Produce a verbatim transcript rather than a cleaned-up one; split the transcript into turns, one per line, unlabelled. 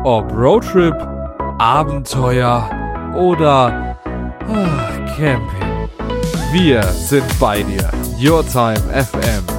Ob Roadtrip, Abenteuer oder ah, Camping. Wir sind bei dir. Your Time F M.